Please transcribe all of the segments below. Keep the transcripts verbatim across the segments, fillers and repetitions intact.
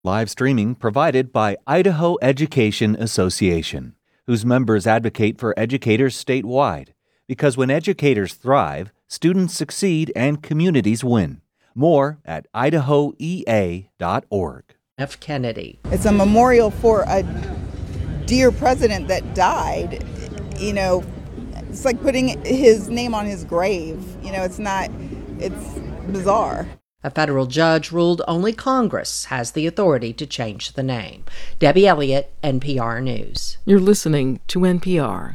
Live streaming provided by Idaho Education Association, whose members advocate for educators statewide. Because when educators thrive, students succeed and communities win. More at idaho e a dot org. F. Kennedy. It's a memorial for a dear president that died. You know, it's like putting his name on his grave. You know, it's not, it's bizarre. A federal judge ruled only Congress has the authority to change the name. Debbie Elliott, N P R News. You're listening to N P R.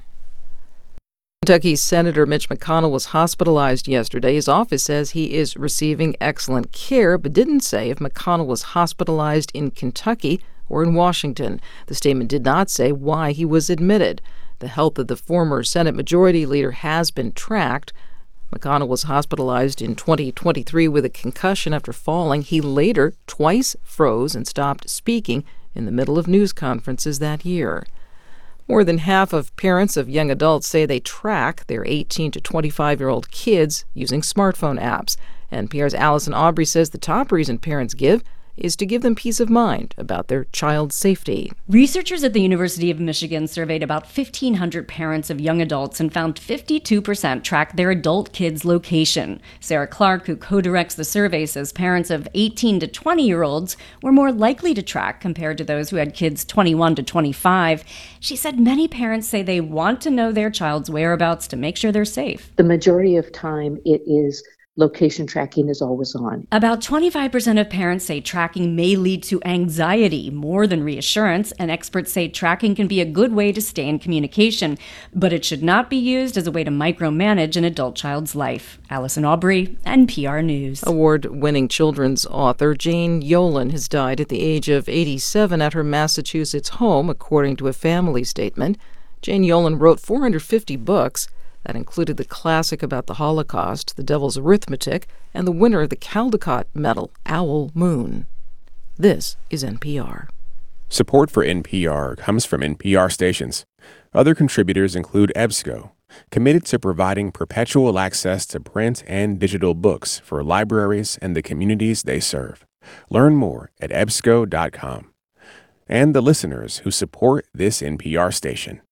Kentucky Senator Mitch McConnell was hospitalized yesterday. His office says he is receiving excellent care, but didn't say if McConnell was hospitalized in Kentucky or in Washington. The statement did not say why he was admitted. The health of the former Senate Majority Leader has been tracked. McConnell was hospitalized in twenty twenty-three with a concussion after falling. He later twice froze and stopped speaking in the middle of news conferences that year. More than half of parents of young adults say they track their eighteen to twenty-five-year-old kids using smartphone apps. N P R's Allison Aubrey says the top reason parents give is to give them peace of mind about their child's safety. Researchers at the University of Michigan surveyed about fifteen hundred parents of young adults and found fifty-two percent track their adult kids' location. Sarah Clark, who co-directs the survey, says parents of eighteen to twenty-year-olds were more likely to track compared to those who had kids twenty-one to twenty-five. She said many parents say they want to know their child's whereabouts to make sure they're safe. The majority of time it is location tracking is always on. About twenty-five percent of parents say tracking may lead to anxiety more than reassurance, and experts say tracking can be a good way to stay in communication, but it should not be used as a way to micromanage an adult child's life. Allison Aubrey, N P R News. Award-winning children's author Jane Yolen has died at the age of eighty-seven at her Massachusetts home, according to a family statement. Jane Yolen wrote four hundred fifty books. That included the classic about the Holocaust, The Devil's Arithmetic, and the winner of the Caldecott Medal, Owl Moon. This is N P R. Support for N P R comes from N P R stations. Other contributors include EBSCO, committed to providing perpetual access to print and digital books for libraries and the communities they serve. Learn more at E B S C O dot com. And the listeners who support this N P R station.